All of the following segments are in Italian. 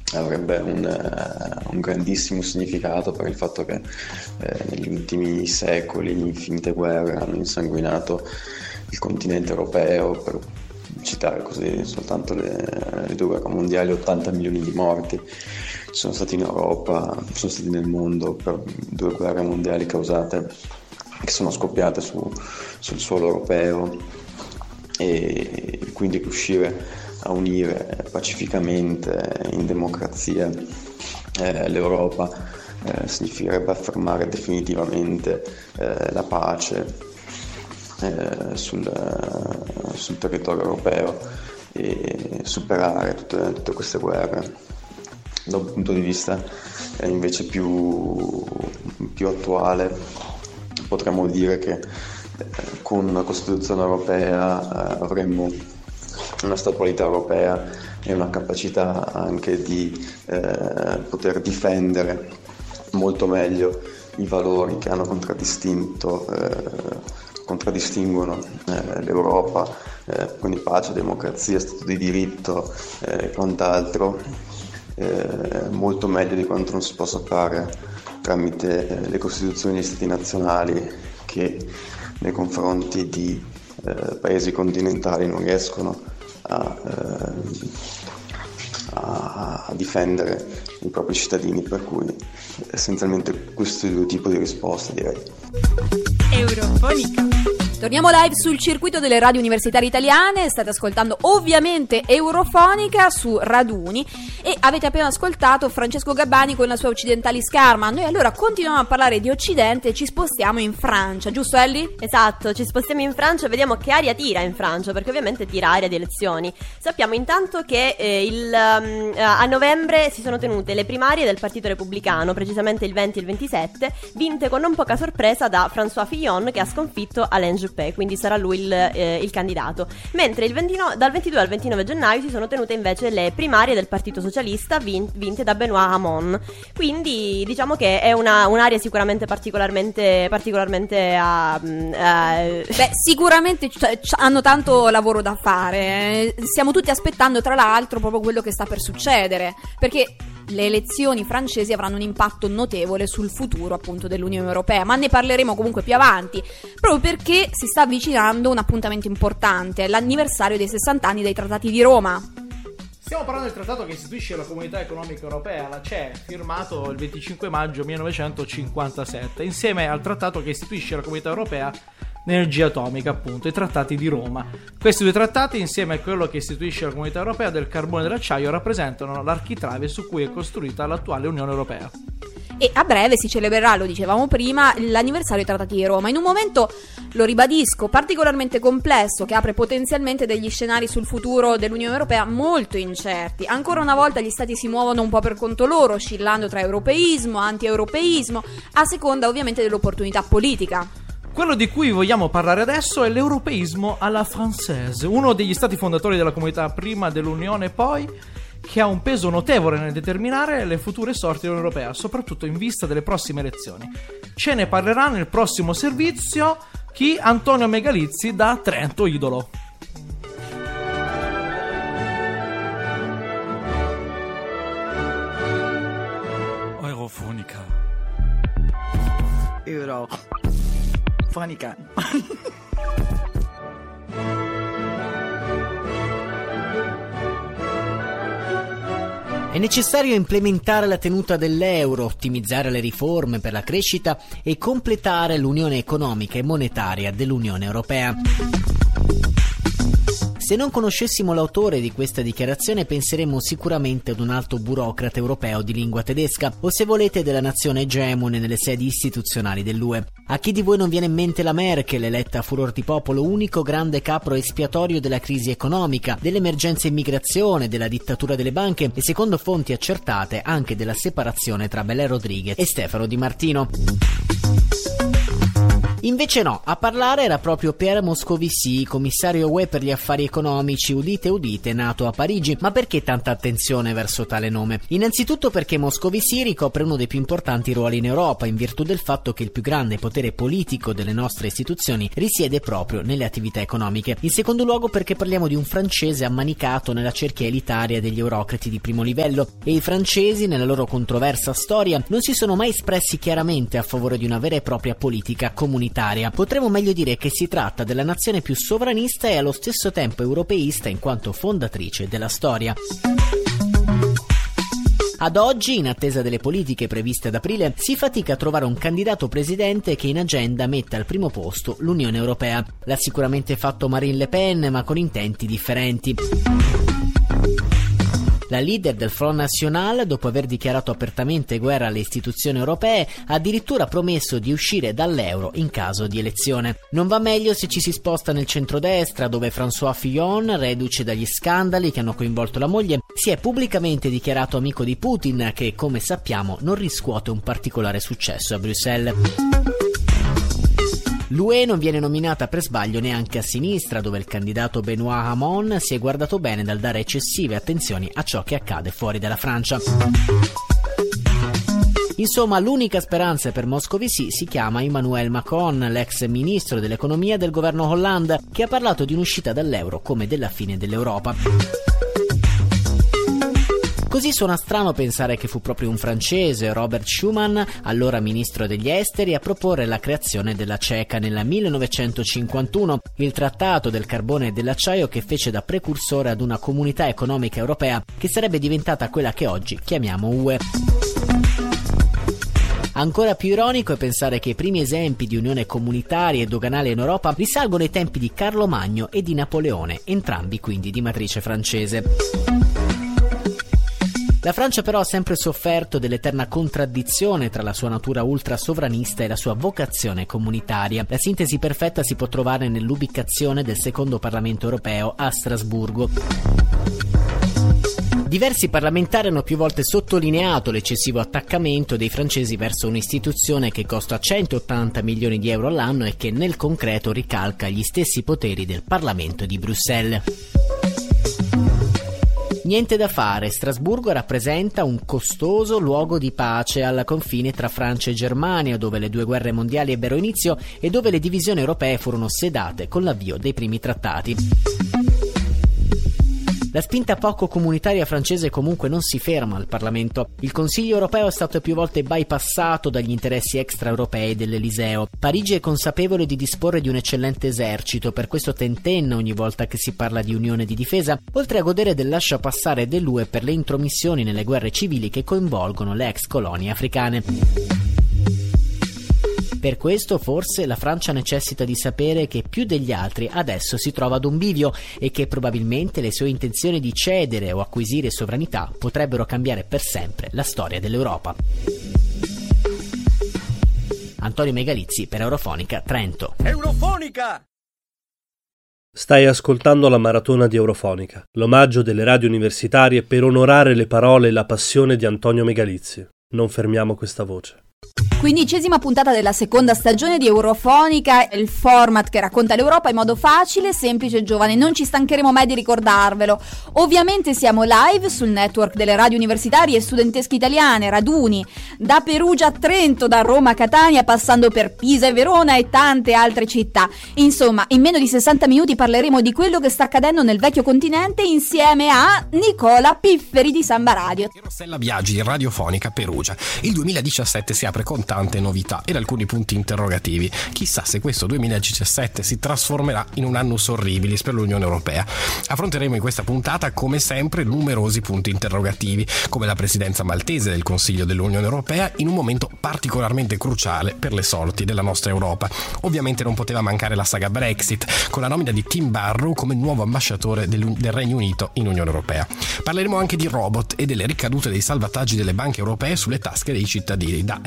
avrebbe un grandissimo significato per il fatto che negli ultimi secoli infinite guerre hanno insanguinato il continente europeo. Per citare così soltanto le 2 guerre mondiali, 80 milioni di morti ci sono stati in Europa, sono stati nel mondo per 2 guerre mondiali che sono scoppiate sul suolo europeo, e quindi riuscire a unire pacificamente in democrazia l'Europa significherebbe affermare definitivamente la pace sul territorio europeo e superare tutte queste guerre. Da un punto di vista invece più attuale, potremmo dire che con una Costituzione europea avremmo una statualità europea e una capacità anche di poter molto meglio i valori che hanno contraddistinguono l'Europa, quindi pace, democrazia, Stato di diritto e quant'altro, molto meglio di quanto non si possa fare tramite le Costituzioni degli Stati nazionali, che nei confronti di paesi continentali non riescono a difendere i propri cittadini, per cui essenzialmente questo è il tipo di risposta, direi. Eurofonica. Torniamo live sul circuito delle radio universitarie italiane. State ascoltando ovviamente Eurofonica su Raduni e avete appena ascoltato Francesco Gabbani con la sua Occidentalis Karma. Noi allora continuiamo a parlare di Occidente e ci spostiamo in Francia, giusto Ellie? Esatto, ci spostiamo in Francia e vediamo che aria tira in Francia, perché ovviamente tira aria di elezioni. Sappiamo intanto che a novembre si sono tenute le primarie del Partito Repubblicano, precisamente il 20 e il 27, vinte con non poca sorpresa da François Fillon, che ha sconfitto Alain Juppé, quindi sarà lui il candidato. Mentre dal 22 al 29 gennaio si sono tenute invece le primarie del Partito Socialista, vinte da Benoît Hamon. Quindi diciamo che è un'area sicuramente particolarmente sicuramente hanno tanto lavoro da fare. Stiamo tutti aspettando tra l'altro proprio quello che sta per succedere, perché le elezioni francesi avranno un impatto notevole sul futuro appunto dell'Unione Europea, ma ne parleremo comunque più avanti, proprio perché si sta avvicinando un appuntamento importante, l'anniversario dei 60 anni dei Trattati di Roma. Stiamo parlando del trattato che istituisce la Comunità Economica Europea, la CE, firmato il 25 maggio 1957, insieme al trattato che istituisce la Comunità Europea Energia Atomica, appunto, i trattati di Roma. Questi 2 trattati, insieme a quello che istituisce la Comunità Europea del carbone e dell'acciaio, rappresentano l'architrave su cui è costruita l'attuale Unione Europea. E a breve si celebrerà, lo dicevamo prima, l'anniversario dei Trattati di Roma, in un momento, lo ribadisco, particolarmente complesso, che apre potenzialmente degli scenari sul futuro dell'Unione Europea molto incerti. Ancora una volta gli stati si muovono un po' per conto loro, oscillando tra europeismo, anti-europeismo, a seconda ovviamente dell'opportunità politica. Quello di cui vogliamo parlare adesso è l'europeismo alla française, uno degli stati fondatori della comunità prima dell'Unione poi, che ha un peso notevole nel determinare le future sorti dell'Unione Europea, soprattutto in vista delle prossime elezioni. Ce ne parlerà nel prossimo servizio Antonio Megalizzi da Trento Idolo. Eurofonica. È necessario implementare la tenuta dell'euro, ottimizzare le riforme per la crescita e completare l'unione economica e monetaria dell'Unione Europea. Se non conoscessimo l'autore di questa dichiarazione penseremmo sicuramente ad un alto burocrate europeo di lingua tedesca o, se volete, della nazione egemone nelle sedi istituzionali dell'UE. A chi di voi non viene in mente la Merkel, eletta a furor di popolo, unico grande capro espiatorio della crisi economica, dell'emergenza immigrazione, della dittatura delle banche e, secondo fonti accertate, anche della separazione tra Belè Rodriguez e Stefano Di Martino? Invece no, a parlare era proprio Pierre Moscovici, commissario UE per gli affari economici, udite udite, nato a Parigi. Ma perché tanta attenzione verso tale nome? Innanzitutto perché Moscovici ricopre uno dei più importanti ruoli in Europa, in virtù del fatto che il più grande potere politico delle nostre istituzioni risiede proprio nelle attività economiche. In secondo luogo perché parliamo di un francese ammanicato nella cerchia elitaria degli eurocrati di primo livello, e i francesi, nella loro controversa storia, non si sono mai espressi chiaramente a favore di una vera e propria politica comunitaria. Potremmo meglio dire che si tratta della nazione più sovranista e allo stesso tempo europeista in quanto fondatrice della storia. Ad oggi, in attesa delle politiche previste ad aprile, si fatica a trovare un candidato presidente che in agenda metta al primo posto l'Unione Europea. L'ha sicuramente fatto Marine Le Pen, ma con intenti differenti. La leader del Front National, dopo aver dichiarato apertamente guerra alle istituzioni europee, ha addirittura promesso di uscire dall'euro in caso di elezione. Non va meglio se ci si sposta nel centrodestra, dove François Fillon, reduce dagli scandali che hanno coinvolto la moglie, si è pubblicamente dichiarato amico di Putin, che, come sappiamo, non riscuote un particolare successo a Bruxelles. L'UE non viene nominata per sbaglio neanche a sinistra, dove il candidato Benoît Hamon si è guardato bene dal dare eccessive attenzioni a ciò che accade fuori dalla Francia. Insomma, l'unica speranza per Moscovici si chiama Emmanuel Macron, l'ex ministro dell'economia del governo Hollande, che ha parlato di un'uscita dall'euro come della fine dell'Europa. Così suona strano pensare che fu proprio un francese, Robert Schuman, allora ministro degli esteri, a proporre la creazione della CECA nel 1951, il trattato del carbone e dell'acciaio che fece da precursore ad una comunità economica europea che sarebbe diventata quella che oggi chiamiamo UE. Ancora più ironico è pensare che i primi esempi di unione comunitaria e doganale in Europa risalgono ai tempi di Carlo Magno e di Napoleone, entrambi quindi di matrice francese. La Francia però ha sempre sofferto dell'eterna contraddizione tra la sua natura ultra sovranista e la sua vocazione comunitaria. La sintesi perfetta si può trovare nell'ubicazione del secondo Parlamento europeo a Strasburgo. Diversi parlamentari hanno più volte sottolineato l'eccessivo attaccamento dei francesi verso un'istituzione che costa 180 milioni di euro all'anno e che nel concreto ricalca gli stessi poteri del Parlamento di Bruxelles. Niente da fare, Strasburgo rappresenta un costoso luogo di pace al confine tra Francia e Germania, dove le due guerre mondiali ebbero inizio e dove le divisioni europee furono sedate con l'avvio dei primi trattati. La spinta poco comunitaria francese comunque non si ferma al Parlamento. Il Consiglio europeo è stato più volte bypassato dagli interessi extraeuropei dell'Eliseo. Parigi è consapevole di disporre di un eccellente esercito, per questo tentenna ogni volta che si parla di unione di difesa, oltre a godere del lasciapassare dell'UE per le intromissioni nelle guerre civili che coinvolgono le ex colonie africane. Per questo forse la Francia necessita di sapere che più degli altri adesso si trova ad un bivio e che probabilmente le sue intenzioni di cedere o acquisire sovranità potrebbero cambiare per sempre la storia dell'Europa. Antonio Megalizzi per Eurofonica Trento. Eurofonica! Stai ascoltando la maratona di Eurofonica, l'omaggio delle radio universitarie per onorare le parole e la passione di Antonio Megalizzi. Non fermiamo questa voce. 15ª puntata della seconda stagione di Eurofonica, il format che racconta l'Europa in modo facile, semplice e giovane. Non ci stancheremo mai di ricordarvelo. Ovviamente siamo live sul network delle radio universitarie e studentesche italiane, raduni, da Perugia a Trento, da Roma a Catania, passando per Pisa e Verona e tante altre città. Insomma, in meno di 60 minuti parleremo di quello che sta accadendo nel vecchio continente insieme a Nicola Pifferi di Samba Radio. Rossella Biagi di Radiofonica Perugia. Il 2017 si apre con tante novità ed alcuni punti interrogativi. Chissà se questo 2017 si trasformerà in un annus horribilis per l'Unione Europea. Affronteremo in questa puntata, come sempre, numerosi punti interrogativi, come la presidenza maltese del Consiglio dell'Unione Europea in un momento particolarmente cruciale per le sorti della nostra Europa. Ovviamente non poteva mancare la saga Brexit, con la nomina di Tim Barrow come nuovo ambasciatore del Regno Unito in Unione Europea. Parleremo anche di robot e delle ricadute dei salvataggi delle banche europee sulle tasche dei cittadini, da MPS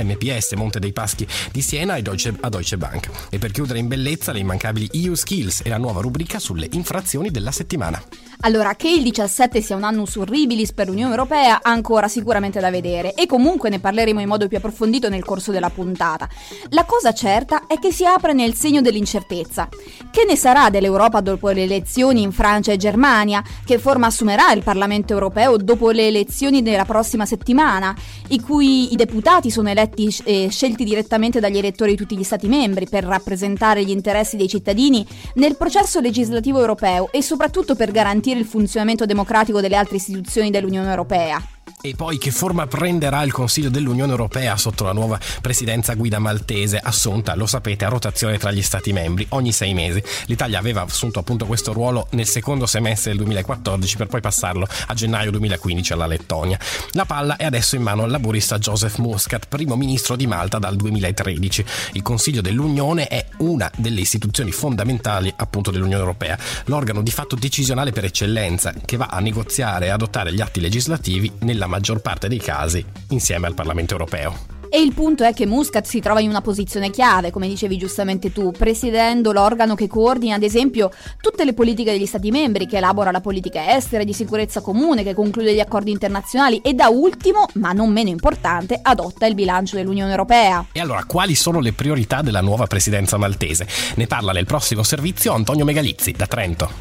Trieste, Monte dei Paschi di Siena e a Deutsche Bank. E per chiudere in bellezza le immancabili EU Skills e la nuova rubrica sulle infrazioni della settimana. Allora, che il 17 sia un annus horribilis per l'Unione Europea ancora sicuramente da vedere, e comunque ne parleremo in modo più approfondito nel corso della puntata. La cosa certa è che si apre nel segno dell'incertezza. Che ne sarà dell'Europa dopo le elezioni in Francia e Germania? Che forma assumerà il Parlamento europeo dopo le elezioni della prossima settimana, in cui i deputati sono eletti e scelti direttamente dagli elettori di tutti gli Stati membri per rappresentare gli interessi dei cittadini nel processo legislativo europeo e soprattutto per garantire il funzionamento democratico delle altre istituzioni dell'Unione Europea. E poi che forma prenderà il Consiglio dell'Unione Europea sotto la nuova presidenza guida maltese, assunta, lo sapete, a rotazione tra gli Stati membri ogni 6 mesi. L'Italia aveva assunto appunto questo ruolo nel secondo semestre del 2014 per poi passarlo a gennaio 2015 alla Lettonia. La palla è adesso in mano al laburista Joseph Muscat, primo ministro di Malta dal 2013. Il Consiglio dell'Unione è una delle istituzioni fondamentali appunto dell'Unione Europea, l'organo di fatto decisionale per eccellenza che va a negoziare e adottare gli atti legislativi nella maggior parte dei casi insieme al Parlamento europeo. E il punto è che Muscat si trova in una posizione chiave, come dicevi giustamente tu, presiedendo l'organo che coordina ad esempio tutte le politiche degli Stati membri, che elabora la politica estera e di sicurezza comune, che conclude gli accordi internazionali e da ultimo, ma non meno importante, adotta il bilancio dell'Unione Europea. E allora, quali sono le priorità della nuova presidenza maltese? Ne parla nel prossimo servizio Antonio Megalizzi da Trento.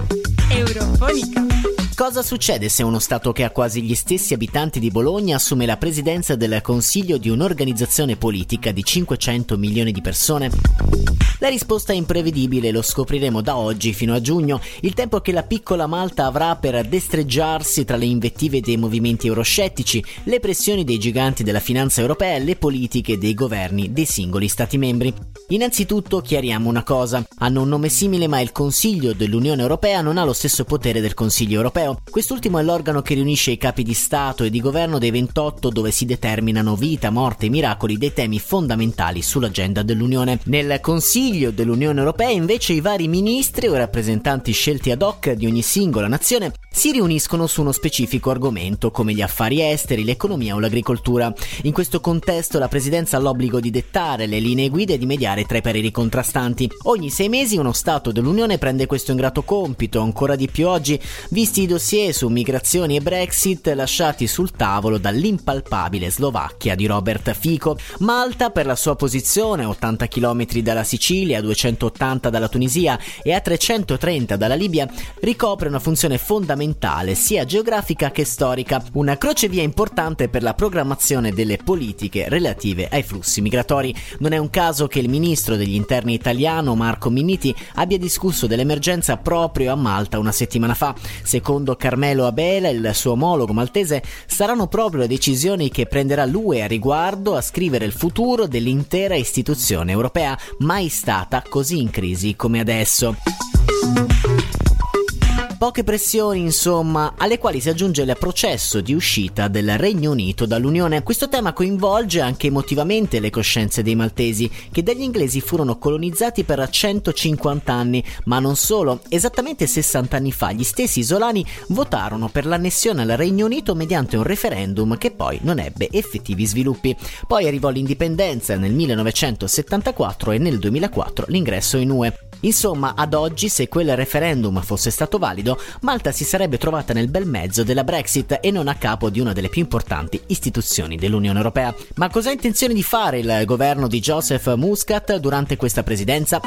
Eurofonica. Cosa succede se uno Stato che ha quasi gli stessi abitanti di Bologna assume la presidenza del Consiglio di un'organizzazione politica di 500 milioni di persone? La risposta è imprevedibile, lo scopriremo da oggi fino a giugno, il tempo che la piccola Malta avrà per destreggiarsi tra le invettive dei movimenti euroscettici, le pressioni dei giganti della finanza europea e le politiche dei governi dei singoli Stati membri. Innanzitutto chiariamo una cosa: hanno un nome simile, ma il Consiglio dell'Unione Europea non ha lo stesso potere del Consiglio europeo. Quest'ultimo è l'organo che riunisce i capi di Stato e di governo dei 28, dove si determinano vita, morte e miracoli dei temi fondamentali sull'agenda dell'Unione. Nel Consiglio dell'Unione Europea invece i vari ministri o rappresentanti scelti ad hoc di ogni singola nazione si riuniscono su uno specifico argomento, come gli affari esteri, l'economia o l'agricoltura. In questo contesto la Presidenza ha l'obbligo di dettare le linee guida e di mediare tra i pareri contrastanti. Ogni 6 mesi uno Stato dell'Unione prende questo ingrato compito, ancora di più oggi, visti i dossier su migrazioni e Brexit lasciati sul tavolo dall'impalpabile Slovacchia di Robert Fico. Malta, per la sua posizione a 80 km dalla Sicilia, a 280 dalla Tunisia e a 330 dalla Libia, ricopre una funzione fondamentale sia geografica che storica, una crocevia importante per la programmazione delle politiche relative ai flussi migratori. Non è un caso che il ministro degli interni italiano Marco Minniti abbia discusso dell'emergenza proprio a Malta una settimana fa. Secondo Carmelo Abela, il suo omologo maltese, saranno proprio le decisioni che prenderà l'UE a riguardo a scrivere il futuro dell'intera istituzione europea, mai stata così in crisi come adesso. Poche pressioni, insomma, alle quali si aggiunge il processo di uscita del Regno Unito dall'Unione. Questo tema coinvolge anche emotivamente le coscienze dei maltesi, che dagli inglesi furono colonizzati per 150 anni, ma non solo. Esattamente 60 anni fa gli stessi isolani votarono per l'annessione al Regno Unito mediante un referendum che poi non ebbe effettivi sviluppi. Poi arrivò l'indipendenza nel 1974 e nel 2004 l'ingresso in UE. Insomma, ad oggi, se quel referendum fosse stato valido, Malta si sarebbe trovata nel bel mezzo della Brexit e non a capo di una delle più importanti istituzioni dell'Unione Europea. Ma cosa ha intenzione di fare il governo di Joseph Muscat durante questa presidenza?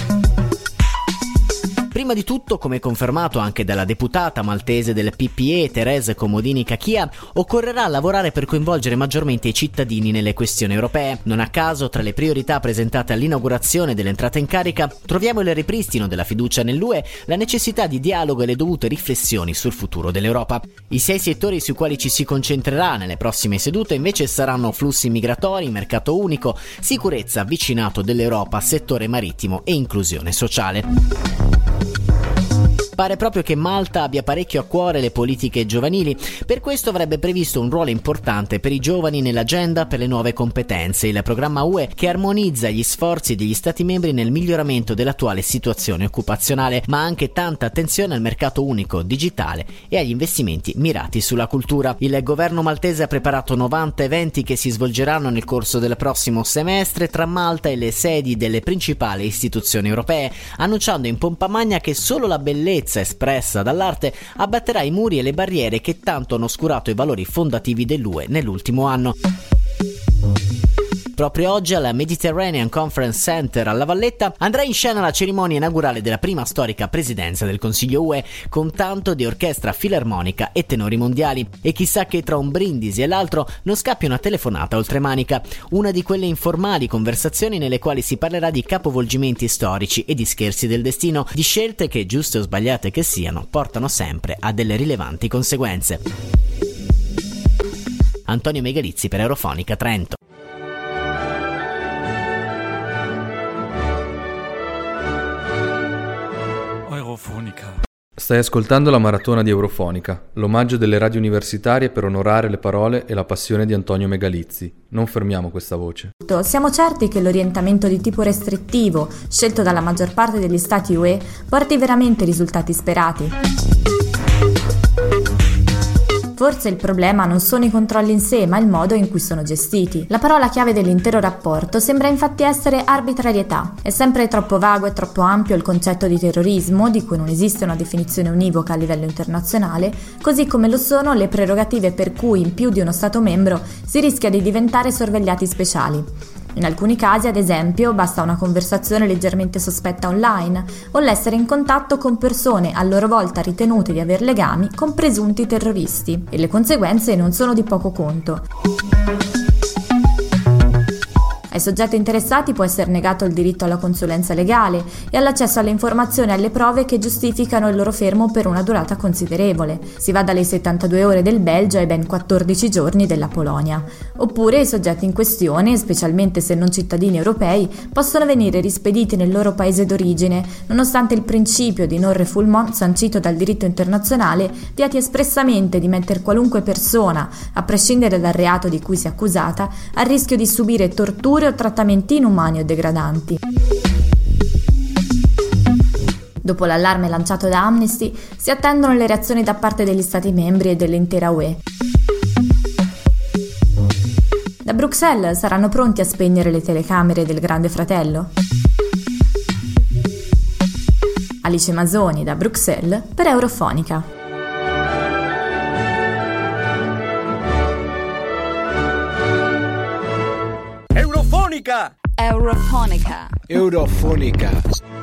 Prima di tutto, come confermato anche dalla deputata maltese del PPE Thérèse Comodini Cachia, occorrerà lavorare per coinvolgere maggiormente i cittadini nelle questioni europee. Non a caso, tra le priorità presentate all'inaugurazione dell'entrata in carica, troviamo il ripristino della fiducia nell'UE, la necessità di dialogo e le dovute riflessioni sul futuro dell'Europa. I 6 settori sui quali ci si concentrerà nelle prossime sedute invece saranno flussi migratori, mercato unico, sicurezza, vicinato dell'Europa, settore marittimo e inclusione sociale. Pare proprio che Malta abbia parecchio a cuore le politiche giovanili, per questo avrebbe previsto un ruolo importante per i giovani nell'agenda per le nuove competenze, il programma UE che armonizza gli sforzi degli Stati membri nel miglioramento dell'attuale situazione occupazionale, ma anche tanta attenzione al mercato unico digitale e agli investimenti mirati sulla cultura. Il governo maltese ha preparato 90 eventi che si svolgeranno nel corso del prossimo semestre tra Malta e le sedi delle principali istituzioni europee, annunciando in pompa magna che solo la bellezza espressa dall'arte abbatterà i muri e le barriere che tanto hanno oscurato i valori fondativi dell'UE nell'ultimo anno. Proprio oggi al Mediterranean Conference Center a La Valletta andrà in scena la cerimonia inaugurale della prima storica presidenza del Consiglio UE, con tanto di orchestra filarmonica e tenori mondiali. E chissà che tra un brindisi e l'altro non scappi una telefonata oltremanica, una di quelle informali conversazioni nelle quali si parlerà di capovolgimenti storici e di scherzi del destino, di scelte che, giuste o sbagliate che siano, portano sempre a delle rilevanti conseguenze. Antonio Megalizzi per Eurofonica Trento. Stai ascoltando la maratona di Eurofonica, l'omaggio delle radio universitarie per onorare le parole e la passione di Antonio Megalizzi. Non fermiamo questa voce. Siamo certi che l'orientamento di tipo restrittivo, scelto dalla maggior parte degli Stati UE, porti veramente i risultati sperati. Forse il problema non sono i controlli in sé, ma il modo in cui sono gestiti. La parola chiave dell'intero rapporto sembra infatti essere arbitrarietà. È sempre troppo vago e troppo ampio il concetto di terrorismo, di cui non esiste una definizione univoca a livello internazionale, così come lo sono le prerogative per cui in più di uno Stato membro si rischia di diventare sorvegliati speciali. In alcuni casi, ad esempio, basta una conversazione leggermente sospetta online o l'essere in contatto con persone a loro volta ritenute di aver legami con presunti terroristi, e le conseguenze non sono di poco conto. Ai soggetti interessati può essere negato il diritto alla consulenza legale e all'accesso alle informazioni e alle prove che giustificano il loro fermo per una durata considerevole. Si va dalle 72 ore del Belgio ai ben 14 giorni della Polonia. Oppure i soggetti in questione, specialmente se non cittadini europei, possono venire rispediti nel loro paese d'origine, nonostante il principio di non refoulement sancito dal diritto internazionale vieti espressamente di mettere qualunque persona, a prescindere dal reato di cui sia accusata, al rischio di subire torture o trattamenti inumani o degradanti. Dopo l'allarme lanciato da Amnesty, si attendono le reazioni da parte degli Stati membri e dell'intera UE. Da Bruxelles saranno pronti a spegnere le telecamere del Grande Fratello? Alice Masoni da Bruxelles per Eurofonica. Eurofonica. Eurofonica.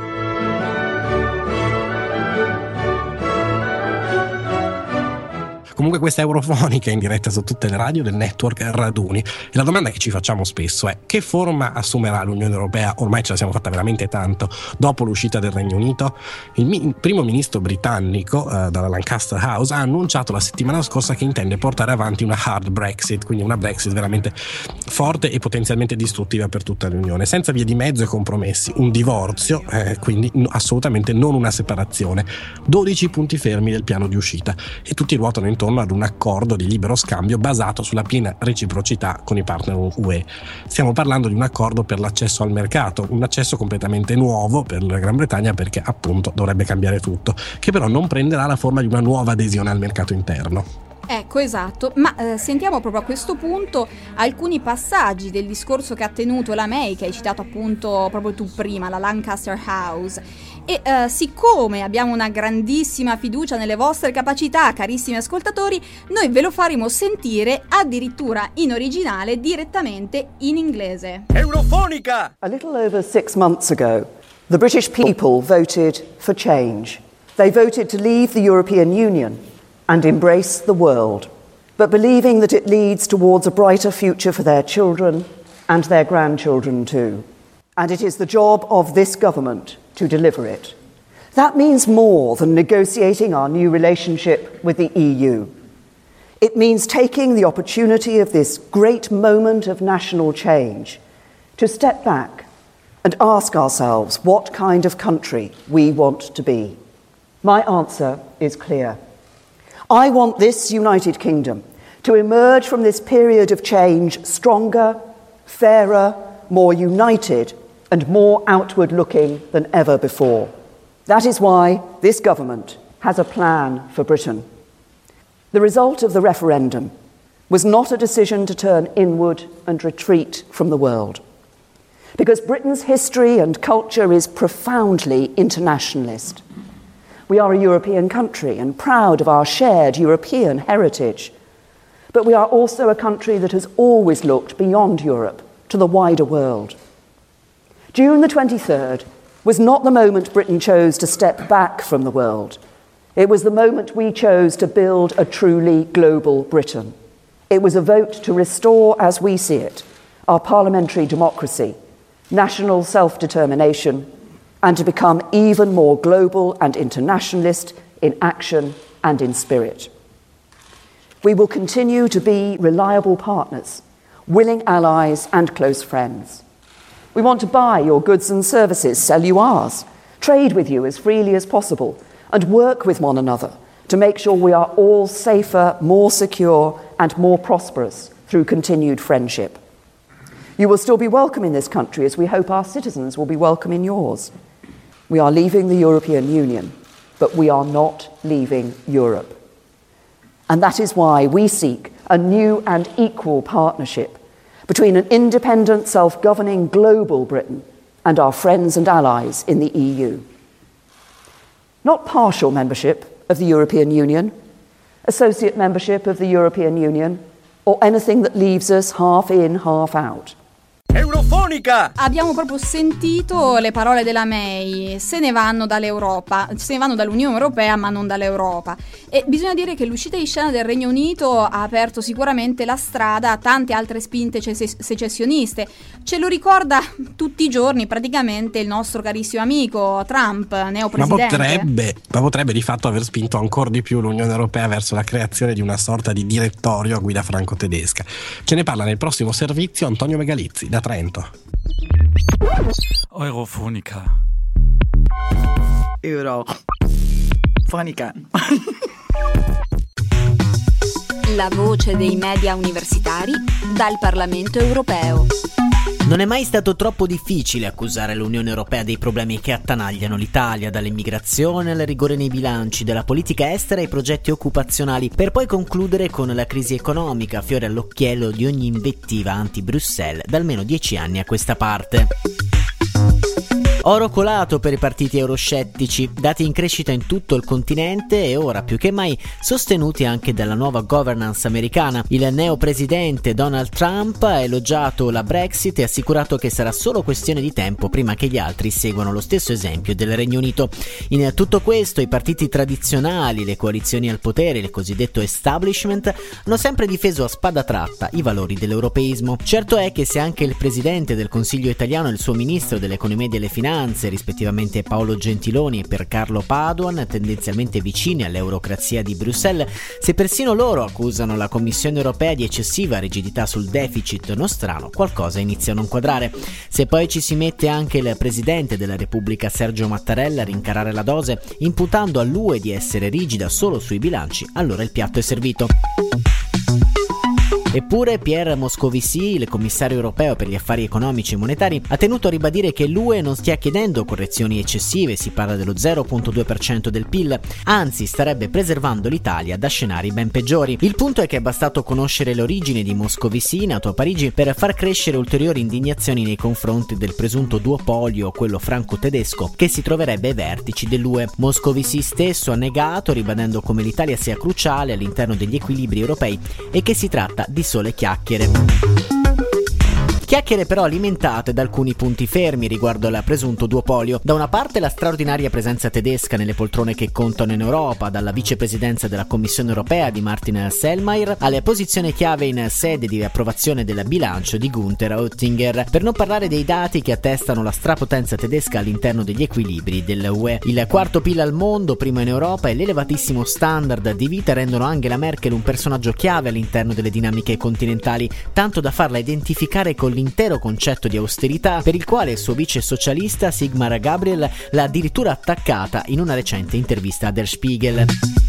Comunque questa è Eurofonica in diretta su tutte le radio del network Raduni, e la domanda che ci facciamo spesso è: che forma assumerà l'Unione Europea? Ormai ce la siamo fatta veramente tanto dopo l'uscita del Regno Unito. Il primo ministro britannico dalla Lancaster House ha annunciato la settimana scorsa che intende portare avanti una hard Brexit, quindi una Brexit veramente forte e potenzialmente distruttiva per tutta l'Unione, senza vie di mezzo e compromessi, un divorzio, quindi assolutamente non una separazione. 12 punti fermi del piano di uscita e tutti ruotano intorno ad un accordo di libero scambio basato sulla piena reciprocità con i partner UE. Stiamo parlando di un accordo per l'accesso al mercato, un accesso completamente nuovo per la Gran Bretagna, perché appunto dovrebbe cambiare tutto, che però non prenderà la forma di una nuova adesione al mercato interno. Ecco, esatto, ma sentiamo proprio a questo punto alcuni passaggi del discorso che ha tenuto la May, che hai citato appunto proprio tu prima, la Lancaster House. E siccome abbiamo una grandissima fiducia nelle vostre capacità, carissimi ascoltatori, noi ve lo faremo sentire addirittura in originale, direttamente in inglese. Eurofonica! A little over 6 months ago, the British people voted for change. They voted to leave the European Union and embrace the world, but believing that it leads towards a brighter future for their children and their grandchildren too. And it is the job of this government to deliver it. That means more than negotiating our new relationship with the EU. It means taking the opportunity of this great moment of national change to step back and ask ourselves what kind of country we want to be. My answer is clear. I want this United Kingdom to emerge from this period of change stronger, fairer, more united and more outward looking than ever before. That is why this government has a plan for Britain. The result of the referendum was not a decision to turn inward and retreat from the world, because Britain's history and culture is profoundly internationalist. We are a European country and proud of our shared European heritage, but we are also a country that has always looked beyond Europe to the wider world. June the 23rd was not the moment Britain chose to step back from the world. It was the moment we chose to build a truly global Britain. It was a vote to restore, as we see it, our parliamentary democracy, national self-determination, and to become even more global and internationalist in action and in spirit. We will continue to be reliable partners, willing allies and close friends. We want to buy your goods and services, sell you ours, trade with you as freely as possible, and work with one another to make sure we are all safer, more secure, and more prosperous through continued friendship. You will still be welcome in this country, as we hope our citizens will be welcome in yours. We are leaving the European Union, but we are not leaving Europe. And that is why we seek a new and equal partnership between an independent, self-governing global Britain and our friends and allies in the EU. Not partial membership of the European Union, associate membership of the European Union, or anything that leaves us half in, half out. Eurofonica! Abbiamo proprio sentito le parole della May, se ne vanno dall'Europa, se ne vanno dall'Unione Europea ma non dall'Europa. E bisogna dire che l'uscita di scena del Regno Unito ha aperto sicuramente la strada a tante altre spinte secessioniste. Ce lo ricorda tutti i giorni praticamente il nostro carissimo amico Trump, neopresidente. Ma potrebbe di fatto aver spinto ancora di più l'Unione Europea verso la creazione di una sorta di direttorio a guida franco-tedesca. Ce ne parla nel prossimo servizio Antonio Megalizzi da Trento. Eurofonica. La voce dei media universitari dal Parlamento europeo. Non è mai stato troppo difficile accusare l'Unione Europea dei problemi che attanagliano l'Italia, dall'immigrazione al rigore nei bilanci, dalla politica estera ai progetti occupazionali, per poi concludere con la crisi economica, fiore all'occhiello di ogni invettiva anti-Bruxelles da almeno 10 anni a questa parte. Oro colato per i partiti euroscettici, dati in crescita in tutto il continente e ora più che mai sostenuti anche dalla nuova governance americana. Il neopresidente Donald Trump ha elogiato la Brexit e ha assicurato che sarà solo questione di tempo prima che gli altri seguano lo stesso esempio del Regno Unito. In tutto questo i partiti tradizionali, le coalizioni al potere, il cosiddetto establishment, hanno sempre difeso a spada tratta i valori dell'europeismo. Certo è che se anche il presidente del Consiglio italiano e il suo ministro dell'economia e delle finanze, rispettivamente Paolo Gentiloni e Piercarlo Padoan, tendenzialmente vicini all'eurocrazia di Bruxelles, se persino loro accusano la Commissione europea di eccessiva rigidità sul deficit nostrano, qualcosa inizia a non quadrare. Se poi ci si mette anche il presidente della Repubblica Sergio Mattarella a rincarare la dose, imputando all'UE di essere rigida solo sui bilanci, allora il piatto è servito. Eppure Pierre Moscovici, il commissario europeo per gli affari economici e monetari, ha tenuto a ribadire che l'UE non stia chiedendo correzioni eccessive, si parla dello 0,2% del PIL, anzi starebbe preservando l'Italia da scenari ben peggiori. Il punto è che è bastato conoscere l'origine di Moscovici, nato a Parigi, per far crescere ulteriori indignazioni nei confronti del presunto duopolio, quello franco-tedesco, che si troverebbe ai vertici dell'UE. Moscovici stesso ha negato, ribadendo come l'Italia sia cruciale all'interno degli equilibri europei e che si tratta di sole chiacchiere. Chiacchiere però alimentate da alcuni punti fermi riguardo al presunto duopolio. Da una parte la straordinaria presenza tedesca nelle poltrone che contano in Europa, dalla vicepresidenza della Commissione europea di Martin Selmayr alle posizioni chiave in sede di approvazione del bilancio di Günther Oettinger, per non parlare dei dati che attestano la strapotenza tedesca all'interno degli equilibri dell'UE. Il quarto PIL al mondo, primo in Europa, e l'elevatissimo standard di vita rendono Angela Merkel un personaggio chiave all'interno delle dinamiche continentali, tanto da farla identificare con l'intero concetto di austerità, per il quale il suo vice socialista Sigmar Gabriel l'ha addirittura attaccata in una recente intervista a Der Spiegel.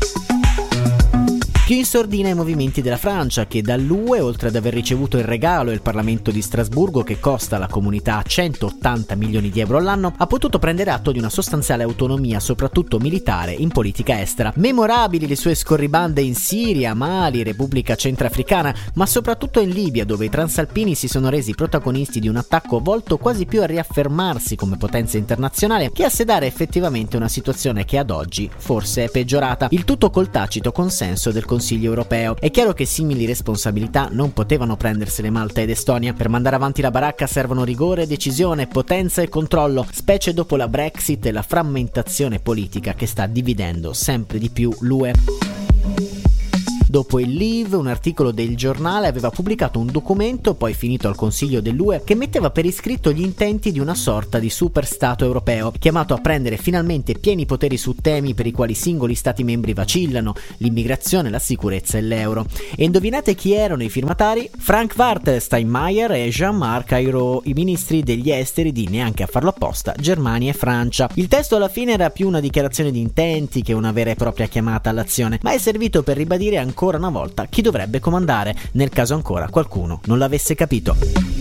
Più in sordina i movimenti della Francia, che dall'UE, oltre ad aver ricevuto il regalo e il Parlamento di Strasburgo che costa alla comunità 180 milioni di euro all'anno, ha potuto prendere atto di una sostanziale autonomia, soprattutto militare, in politica estera. Memorabili le sue scorribande in Siria, Mali, Repubblica Centrafricana, ma soprattutto in Libia, dove i transalpini si sono resi protagonisti di un attacco volto quasi più a riaffermarsi come potenza internazionale che a sedare effettivamente una situazione che ad oggi forse è peggiorata. Il tutto col tacito consenso del Consiglio europeo. È chiaro che simili responsabilità non potevano prendersele Malta ed Estonia. Per mandare avanti la baracca servono rigore, decisione, potenza e controllo, specie dopo la Brexit e la frammentazione politica che sta dividendo sempre di più l'UE. Dopo il Leave, un articolo del giornale aveva pubblicato un documento, poi finito al Consiglio dell'UE, che metteva per iscritto gli intenti di una sorta di superstato europeo, chiamato a prendere finalmente pieni poteri su temi per i quali singoli stati membri vacillano: l'immigrazione, la sicurezza e l'euro. E indovinate chi erano i firmatari? Frank-Walter Steinmeier e Jean-Marc Ayrault, i ministri degli esteri di, neanche a farlo apposta, Germania e Francia. Il testo alla fine era più una dichiarazione di intenti che una vera e propria chiamata all'azione, ma è servito per ribadire ancora una volta chi dovrebbe comandare, nel caso ancora qualcuno non l'avesse capito.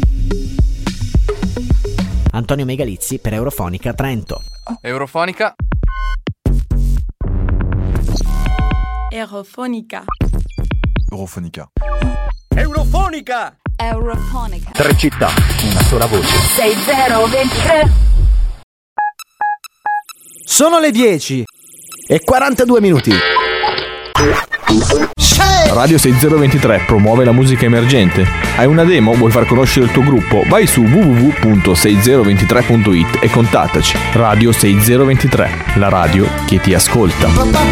Antonio Megalizzi per Eurofonica Trento. Eurofonica. Eurofonica. Eurofonica. Eurofonica. Eurofonica. 3 città, una sola voce. 6023. Sono le 10 e 42 minuti. Radio 6023 promuove la musica emergente. Hai una demo? Vuoi far conoscere il tuo gruppo? Vai su www.6023.it e contattaci. Radio 6023, la radio che ti ascolta.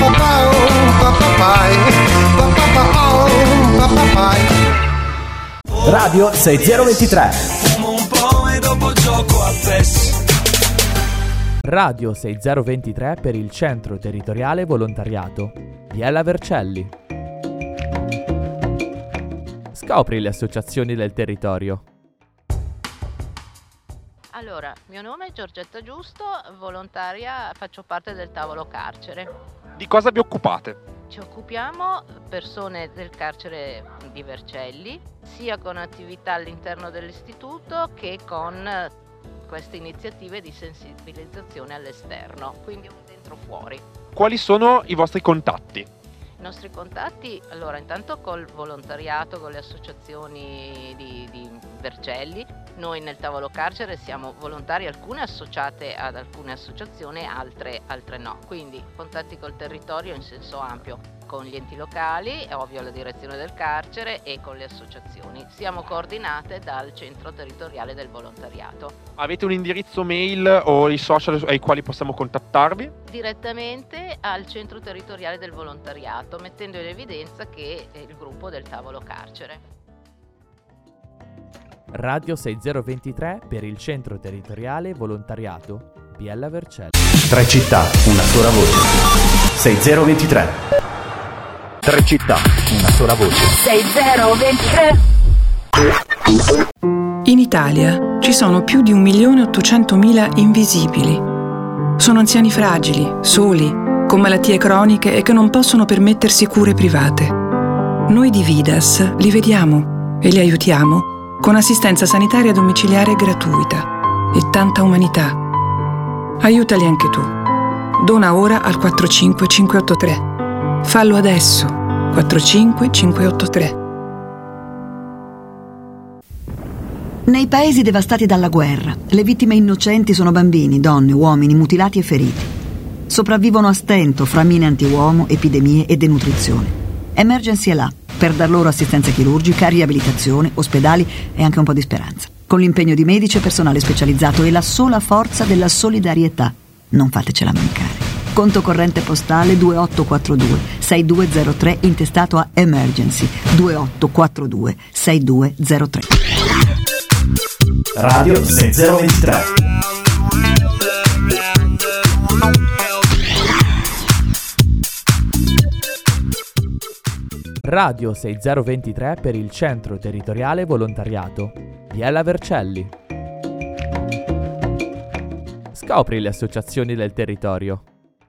Radio 6023. Radio 6023 per il Centro Territoriale Volontariato Biella Vercelli. Scopri le associazioni del territorio. Allora, mio nome è Giorgetta Giusto, volontaria, faccio parte del tavolo carcere. Di cosa vi occupate? Ci occupiamo persone del carcere di Vercelli, sia con attività all'interno dell'istituto che con queste iniziative di sensibilizzazione all'esterno, quindi un dentro-fuori. Quali sono i vostri contatti? I nostri contatti, allora, intanto col volontariato, con le associazioni di Vercelli. Noi nel tavolo carcere siamo volontari, alcune associate ad alcune associazioni, altre no. Quindi contatti col territorio in senso ampio, con gli enti locali, è ovvio la direzione del carcere, e con le associazioni. Siamo coordinate dal centro territoriale del volontariato. Avete un indirizzo mail o i social ai quali possiamo contattarvi? Direttamente al centro territoriale del volontariato, mettendo in evidenza che è il gruppo del tavolo carcere. Radio 6023 per il Centro Territoriale Volontariato Biella Vercelli. 3 città, una sola voce. 6023. 3 città, una sola voce. 6023. In Italia ci sono più di 1.800.000 invisibili. Sono anziani fragili, soli, con malattie croniche e che non possono permettersi cure private. Noi di Vidas li vediamo e li aiutiamo con assistenza sanitaria domiciliare gratuita e tanta umanità. Aiutali anche tu. Dona ora al 45583. Fallo adesso. 45583. Nei paesi devastati dalla guerra, le vittime innocenti sono bambini, donne, uomini mutilati e feriti. Sopravvivono a stento fra mine antiuomo, epidemie e denutrizione. Emergency è là per dar loro assistenza chirurgica, riabilitazione, ospedali e anche un po' di speranza. Con l'impegno di medici e personale specializzato e la sola forza della solidarietà. Non fatecela mancare. Conto corrente postale 2842 6203 intestato a Emergency 2842 6203. Radio 6023. Radio 6023 per il Centro Territoriale Volontariato. Biella Vercelli. Scopri le associazioni del territorio.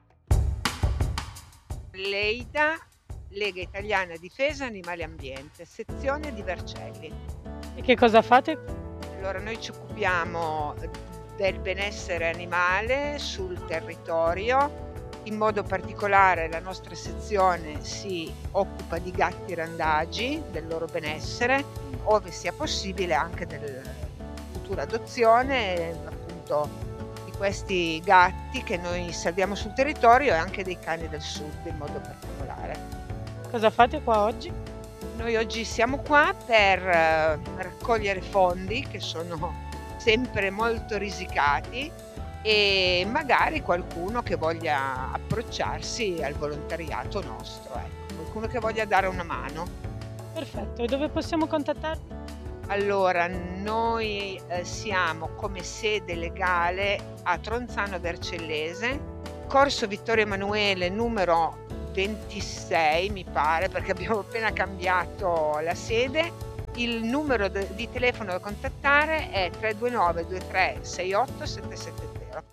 Leida, Lega Italiana Difesa Animali e Ambiente, sezione di Vercelli. E che cosa fate? Allora, noi ci occupiamo del benessere animale sul territorio. In modo particolare la nostra sezione si occupa di gatti randagi, del loro benessere, ove sia possibile anche della futura adozione, appunto, di questi gatti che noi salviamo sul territorio e anche dei cani del sud in modo particolare. Cosa fate qua oggi? Noi oggi siamo qua per raccogliere fondi che sono sempre molto risicati e magari qualcuno che voglia approcciarsi al volontariato nostro, qualcuno che voglia dare una mano. Perfetto, e dove possiamo contattarvi? Allora, noi siamo come sede legale a Tronzano Vercellese, Corso Vittorio Emanuele numero 26 mi pare, perché abbiamo appena cambiato la sede. Il numero di telefono da contattare è 329 23 68 770.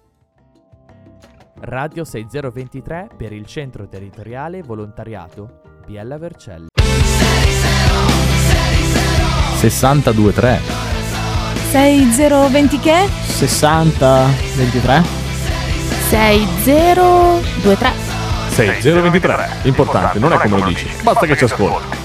Radio 6023 per il Centro Territoriale Volontariato. Biella Vercelli. 6023 6020 che? 6023 6023 6023. Importante, non è come lo dici, basta che ci ascolti.